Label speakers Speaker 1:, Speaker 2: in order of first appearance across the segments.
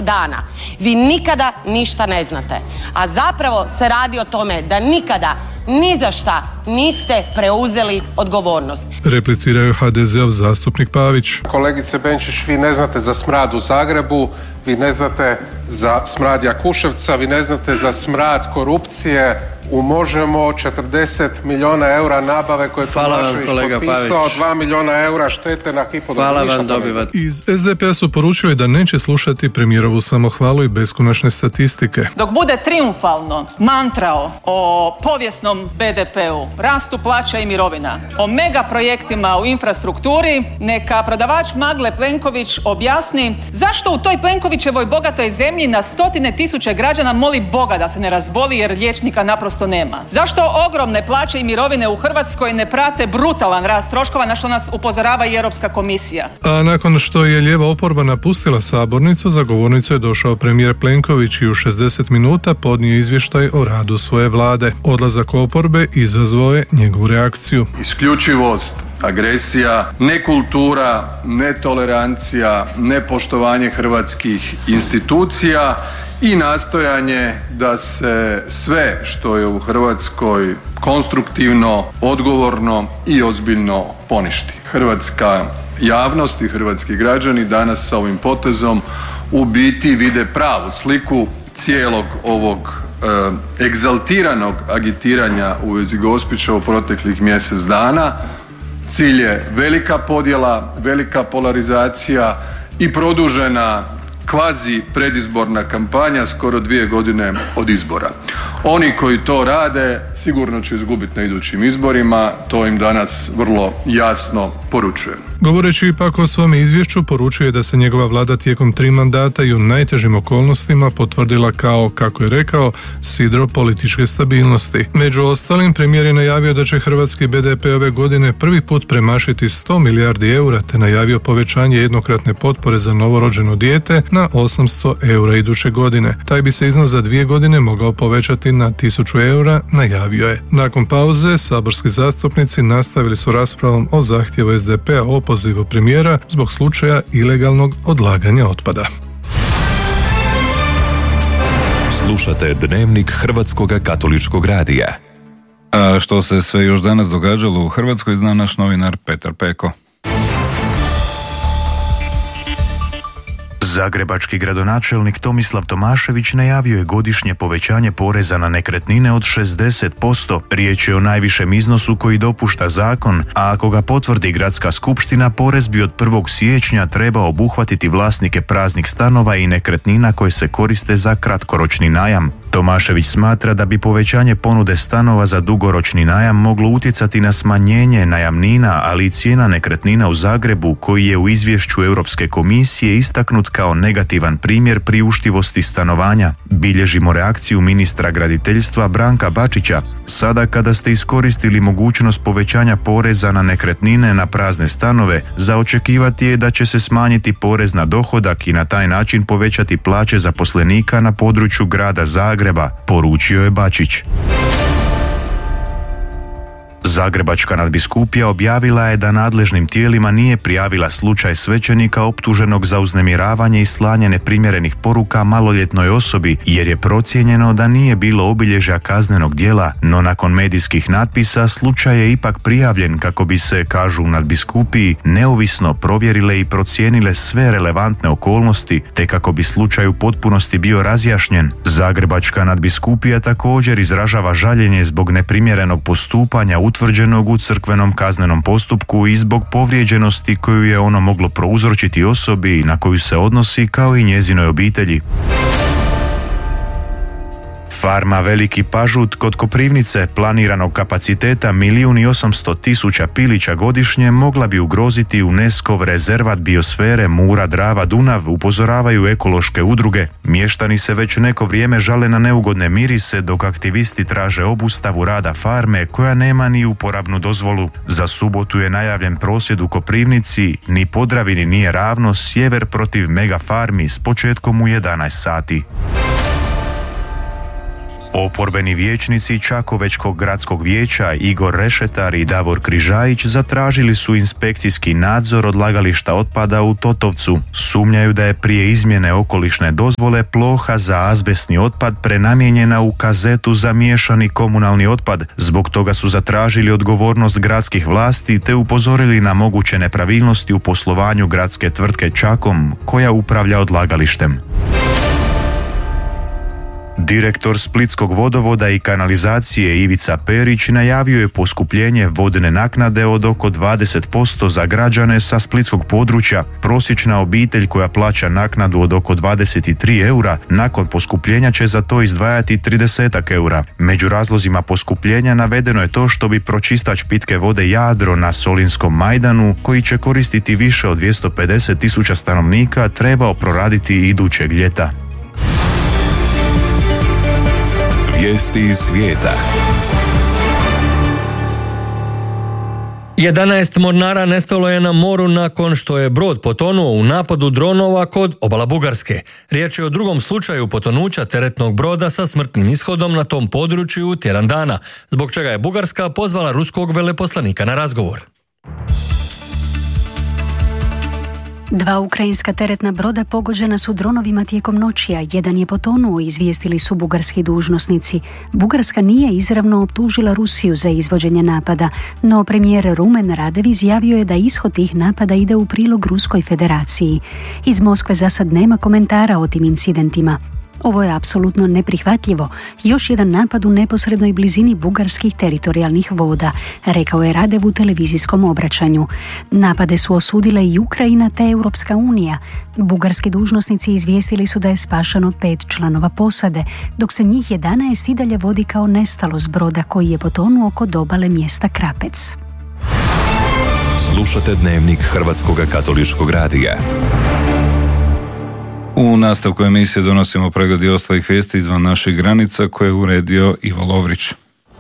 Speaker 1: dana. Vi nikada ništa ne znate. A zapravo se radi o tome da nikada ni za šta niste preuzeli odgovornost.
Speaker 2: Repliciraju HDZ-ov zastupnik Pavić.
Speaker 3: Kolegice Benčić, vi ne znate za smrad u Zagrebu, vi ne znate za smrad Jakuševca, vi ne znate za smrad korupcije u Možemo, 40 milijuna eura nabave koje je Tomašević potpisao, 2 milijuna eura štete na Hypo.
Speaker 4: Hvala vam, dobivate.
Speaker 2: Iz SDP-a su poručili da neće slušati premijerovu samohvalu i beskonačne statistike.
Speaker 5: Dok bude triumfalno mantrao o povijesnom BDP-u, rastu plaća i mirovina, o mega projektima u infrastrukturi, neka prodavač magle Plenković objasni zašto u toj Plenkovićevoj bogatoj zemlji na stotine tisuće građana moli Boga da se ne razboli jer liječnika naprosto nema. Zašto ogromne plaće i mirovine u Hrvatskoj ne prate brutalan rast troškova, na što nas upozorava i Europska komisija?
Speaker 2: A nakon što je lijeva oporba napustila sabornicu, za govornicu je došao premijer Plenković i u 60 minuta podnio izvještaj o radu svoje vlade. Odlazak oporbe izazvao je njegovu reakciju.
Speaker 6: Isključivost, agresija, nekultura, netolerancija, nepoštovanje hrvatskih institucija i nastojanje da se sve što je u Hrvatskoj konstruktivno, odgovorno i ozbiljno poništi. Hrvatska javnost i hrvatski građani danas sa ovim potezom u biti vide pravu sliku cijelog ovog egzaltiranog agitiranja u vezi Gospića u proteklih mjesec dana. Cilj je velika podjela, velika polarizacija i produžena kvazi predizborna kampanja skoro 2 godine od izbora. Oni koji to rade sigurno će izgubiti na idućim izborima, to im danas vrlo jasno poručujem.
Speaker 2: Govoreći ipak o svome izvješću, poručuje da se njegova vlada tijekom 3 mandata i u najtežim okolnostima potvrdila kao, kako je rekao, sidro političke stabilnosti. Među ostalim, premijer je najavio da će hrvatski BDP ove godine prvi put premašiti 100 milijardi eura, te najavio povećanje jednokratne potpore za novorođeno dijete na 800 eura iduće godine. Taj bi se iznos za 2 godine mogao povećati na 1000 eura, najavio je. Nakon pauze, saborski zastupnici nastavili su raspravom o zahtjevu SDP-a o opozivu premijera zbog slučaja ilegalnog odlaganja otpada.
Speaker 7: Slušate Dnevnik Hrvatskog katoličkog radija.
Speaker 8: A što se sve još danas događalo u Hrvatskoj zna naš novinar Petar Peko.
Speaker 9: Zagrebački gradonačelnik Tomislav Tomašević najavio je godišnje povećanje poreza na nekretnine od 60%. Riječ je o najvišem iznosu koji dopušta zakon, a ako ga potvrdi gradska skupština, porez bi od 1. siječnja trebao obuhvatiti vlasnike praznih stanova i nekretnina koje se koriste za kratkoročni najam. Tomašević smatra da bi povećanje ponude stanova za dugoročni najam moglo utjecati na smanjenje najamnina, ali i cijena nekretnina u Zagrebu, koji je u izvješću Europske komisije istaknut kao negativan primjer priuštivosti stanovanja. Bilježimo reakciju ministra graditeljstva Branka Bačića. Sada kada ste iskoristili mogućnost povećanja poreza na nekretnine na prazne stanove, za očekivati je da će se smanjiti porez na dohodak i na taj način povećati plaće zaposlenika na području grada Zagreba, poručio je Bačić. Zagrebačka nadbiskupija objavila je da nadležnim tijelima nije prijavila slučaj svećenika optuženog za uznemiravanje i slanje neprimjerenih poruka maloljetnoj osobi, jer je procijenjeno da nije bilo obilježja kaznenog djela, no nakon medijskih natpisa slučaj je ipak prijavljen kako bi se, kažu u nadbiskupiji, neovisno provjerile i procijenile sve relevantne okolnosti, te kako bi slučaj u potpunosti bio razjašnjen. Zagrebačka nadbiskupija također izražava žaljenje zbog neprimjerenog postupanja utvrđenog u crkvenom kaznenom postupku i zbog povrijeđenosti koju je ono moglo prouzročiti osobi na koju se odnosi, kao i njezinoj obitelji. Farma Veliki Pažut kod Koprivnice, planiranog kapaciteta 1.800.000 pilića godišnje, mogla bi ugroziti UNESCO-v rezervat biosfere Mura-Drava-Dunav, upozoravaju ekološke udruge. Mještani se već neko vrijeme žale na neugodne mirise, dok aktivisti traže obustavu rada farme koja nema ni uporabnu dozvolu. Za subotu je najavljen prosvjed u Koprivnici, ni Podravini nije ravno, sjever protiv mega farmi s početkom u 11 sati. Oporbeni vijećnici Čakovečkog gradskog vijeća Igor Rešetar i Davor Križajić zatražili su inspekcijski nadzor odlagališta otpada u Totovcu. Sumnjaju da je prije izmjene okolišne dozvole ploha za azbestni otpad prenamijenjena u kazetu za miješani komunalni otpad. Zbog toga su zatražili odgovornost gradskih vlasti te upozorili na moguće nepravilnosti u poslovanju gradske tvrtke Čakom koja upravlja odlagalištem. Direktor Splitskog vodovoda i kanalizacije Ivica Perić najavio je poskupljenje vodne naknade od oko 20% za građane sa splitskog područja. Prosječna obitelj koja plaća naknadu od oko 23 eura, nakon poskupljenja će za to izdvajati 30 eura. Među razlozima poskupljenja navedeno je to što bi pročistač pitke vode Jadro na Solinskom Majdanu, koji će koristiti više od 250.000 stanovnika, trebao proraditi idućeg ljeta.
Speaker 7: Vijesti iz svijeta.
Speaker 4: 11 mornara nestalo je na moru nakon što je brod potonuo u napadu dronova kod obala Bugarske. Riječ je o drugom slučaju potonuća teretnog broda sa smrtnim ishodom na tom području tjedan dana, zbog čega je Bugarska pozvala ruskog veleposlanika na razgovor.
Speaker 10: 2 ukrajinska teretna broda pogođena su dronovima tijekom noći, a jedan je potonuo, izvijestili su bugarski dužnosnici. Bugarska nije izravno optužila Rusiju za izvođenje napada, no premijer Rumen Radev izjavio je da ishod tih napada ide u prilog Ruskoj federaciji. Iz Moskve za sad nema komentara o tim incidentima. Ovo je apsolutno neprihvatljivo. Još jedan napad u neposrednoj blizini bugarskih teritorijalnih voda, rekao je Radev u televizijskom obraćanju. Napade su osudile i Ukrajina te Europska unija. Bugarski dužnosnici izvijestili su da je spašeno 5 članova posade, dok se njih 11 i dalje vodi kao nestalo s broda koji je potonuo kod obale mjesta Krapec.
Speaker 7: Slušate Dnevnik Hrvatskog katoličkog radija.
Speaker 8: U nastavku emisije donosimo pregled i ostalih vijesti izvan naših granica koje je uredio Ivo Lovrić.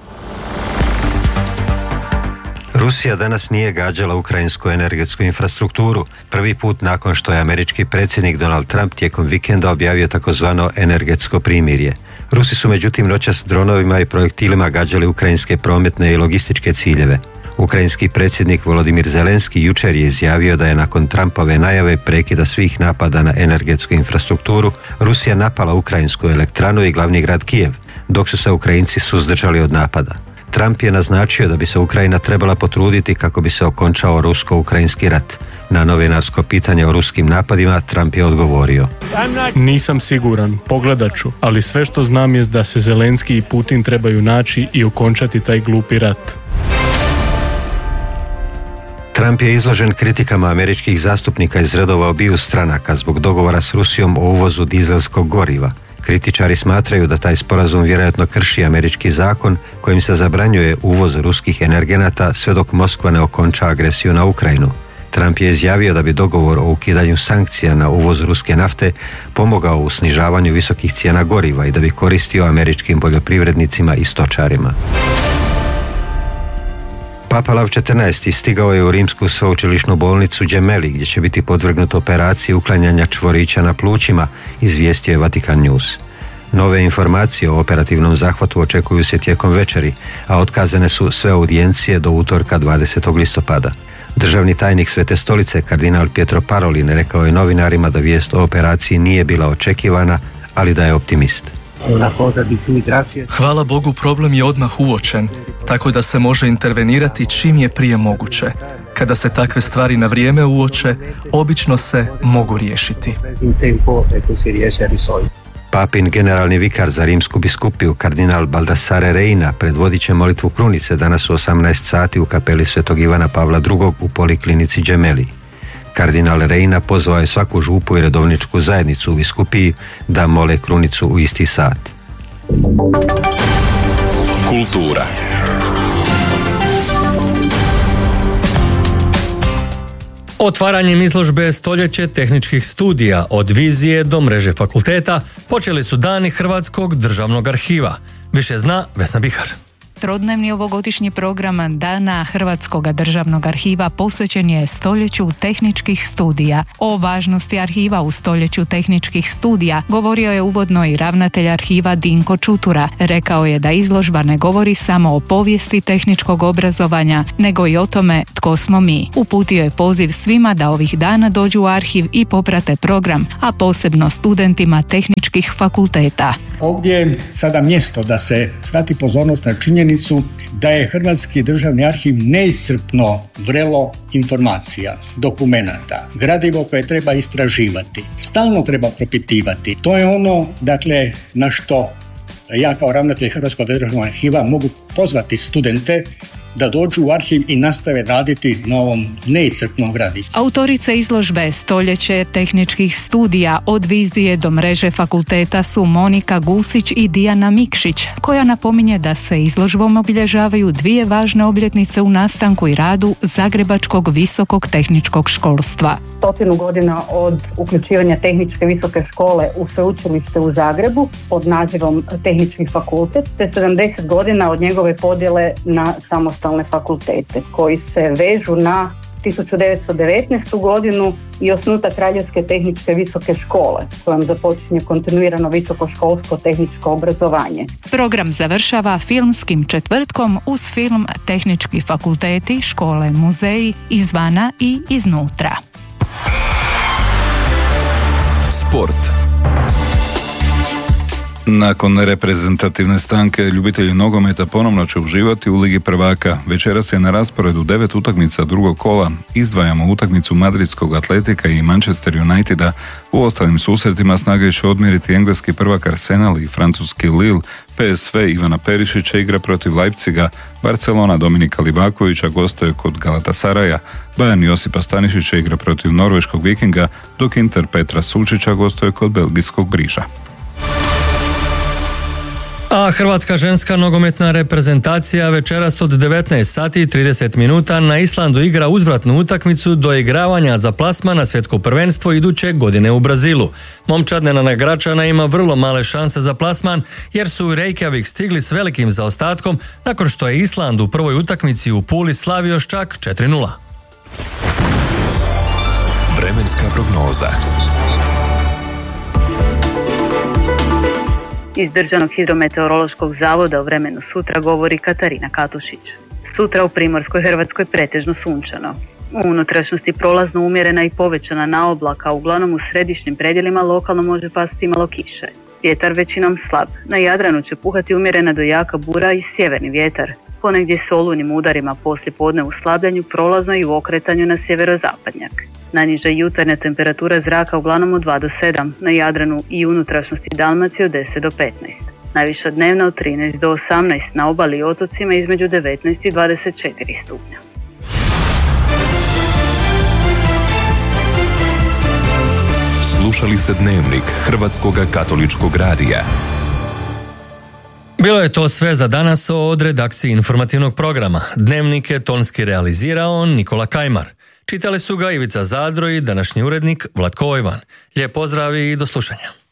Speaker 11: Rusija danas nije gađala ukrajinsku energetsku infrastrukturu. Prvi put nakon što je američki predsjednik Donald Trump tijekom vikenda objavio takozvano energetsko primirje. Rusi su međutim noćas dronovima i projektilima gađali ukrajinske prometne i logističke ciljeve. Ukrajinski predsjednik Volodimir Zelenski jučer je izjavio da je nakon Trumpove najave prekida svih napada na energetsku infrastrukturu Rusija napala ukrajinsku elektranu i glavni grad Kijev, dok su se Ukrajinci suzdržali od napada. Trump je naznačio da bi se Ukrajina trebala potruditi kako bi se okončao rusko-ukrajinski rat. Na novinarsko pitanje o ruskim napadima Trump je odgovorio:
Speaker 12: Nisam siguran, pogledat ću, ali sve što znam je da se Zelenski i Putin trebaju naći i okončati taj glupi rat.
Speaker 11: Trump je izložen kritikama američkih zastupnika iz redova obiju stranaka zbog dogovora s Rusijom o uvozu dizelskog goriva. Kritičari smatraju da taj sporazum vjerojatno krši američki zakon kojim se zabranjuje uvoz ruskih energenata sve dok Moskva ne okonča agresiju na Ukrajinu. Trump je izjavio da bi dogovor o ukidanju sankcija na uvoz ruske nafte pomogao u snižavanju visokih cijena goriva i da bi koristio američkim poljoprivrednicima i stočarima. Papa Lav XIV stigao je u rimsku sveučilišnu bolnicu Gemelli gdje će biti podvrgnut operaciji uklanjanja čvorića na plućima, izvijestio je Vatikan News. Nove informacije o operativnom zahvatu očekuju se tijekom večeri, a otkazane su sve audijencije do utorka 20. listopada. Državni tajnik Svete stolice, kardinal Pietro Parolin, rekao je novinarima da vijest o operaciji nije bila očekivana, ali da je optimist.
Speaker 13: Hvala Bogu, problem je odmah uočen, tako da se može intervenirati čim je prije moguće. Kada se takve stvari na vrijeme uoče, obično se mogu riješiti.
Speaker 11: Papin generalni vikar za rimsku biskupiju, kardinal Baldassare Reina, predvodit će molitvu krunice danas u 18 sati u kapeli Svetog Ivana Pavla II u poliklinici Gemelli. Kardinal Reina pozvao je svaku župu i redovničku zajednicu u biskupiji da mole krunicu u isti sat.
Speaker 7: Kultura.
Speaker 4: Otvaranjem izložbe Stoljeće tehničkih studija od vizije do mreže fakulteta počeli su dani Hrvatskog državnog arhiva. Više zna Vesna Bihar.
Speaker 14: Trodnevni ovogodišnji program Dana Hrvatskog državnog arhiva posvećen je stoljeću tehničkih studija. O važnosti arhiva u stoljeću tehničkih studija govorio je uvodno i ravnatelj arhiva Dinko Čutura. Rekao je da izložba ne govori samo o povijesti tehničkog obrazovanja, nego i o tome tko smo mi. Uputio je poziv svima da ovih dana dođu u arhiv i poprate program, a posebno studentima tehničkih fakulteta.
Speaker 15: Ovdje je sada mjesto da se svrati pozornost na činjenicu da je Hrvatski državni arhiv neiscrpno vrelo informacija, dokumenata, gradivo koje treba istraživati, stalno treba propitivati. To je ono, dakle, na što ja kao ravnatelj Hrvatskog državnog arhiva mogu pozvati studente da dođu u arhiv i nastave raditi na ovom neiscrpnom gradivu.
Speaker 14: Autorice izložbe Stoljeće tehničkih studija od vizije do mreže fakulteta su Monika Gusić i Dijana Mikšić, koja napominje da se izložbom obilježavaju dvije važne obljetnice u nastanku i radu Zagrebačkog visokog tehničkog školstva.
Speaker 16: 100 godina od uključivanja Tehničke visoke škole u sveučilište u Zagrebu pod nazivom Tehnički fakultet, te 70 godina od njegove podjele na samostalne fakultete koji se vežu na 1919. godinu i osnutak Kraljevske tehničke visoke škole kojom započinje kontinuirano visokoškolsko tehničko obrazovanje.
Speaker 14: Program završava filmskim četvrtkom uz film Tehnički fakulteti, škole, muzeji izvana i iznutra.
Speaker 7: Sport.
Speaker 8: Nakon reprezentativne stanke ljubitelji nogometa ponovno će uživati u Ligi prvaka. Večeras je na rasporedu 9 utakmica drugog kola. Izdvajamo utakmicu madridskog Atletika i Manchester Uniteda. U ostalim susretima snage će odmjeriti engleski prvak Arsenal i francuski Lille. PSV Ivana Perišića igra protiv Leipziga. Barcelona Dominika Livakovića gostuje kod Galatasaraja. Bayern Josipa Stanišića igra protiv norveškog Vikinga, dok Inter Petra Sučića gostuje kod belgijskog Briža.
Speaker 4: A hrvatska ženska nogometna reprezentacija večeras od 19 sati i 30 minuta na Islandu igra uzvratnu utakmicu do igravanja za plasman na svjetsko prvenstvo iduće godine u Brazilu. Momčad Nenada Gračana ima vrlo male šanse za plasman jer su u Reykjavik stigli s velikim zaostatkom nakon što je Island u prvoj utakmici u Puli slavio s čak 4:0.
Speaker 7: Vremenska prognoza.
Speaker 16: Iz Državnog hidrometeorološkog zavoda o vremenu sutra govori Katarina Katušić. Sutra u primorskoj Hrvatskoj pretežno sunčano. U unutrašnjosti prolazno umjerena i povećana naoblaka, uglavnom u središnjim predjelima lokalno može pasti malo kiše. Vjetar većinom slab. Na Jadranu će puhati umjerena do jaka bura i sjeverni vjetar. Ponegdje s olujnim udarima poslije podne u slabljanju, prolazno i u okretanju na sjeverozapadnjak. Najniža jutarnja temperatura zraka uglavnom od 2 do 7, na Jadranu i unutrašnjosti Dalmacije od 10 do 15. Najviša dnevna od 13 do 18, na obali i otocima između 19 i 24 stupnja.
Speaker 7: Slušali ste Dnevnik Hrvatskog katoličkog radija.
Speaker 4: Bilo je to sve za danas od redakcije informativnog programa. Dnevnik je tonski realizirao Nikola Kajmar. Čitali su ga Ivica Zadro i današnji urednik Vlatko Ojvan. Lijep pozdrav i do slušanja.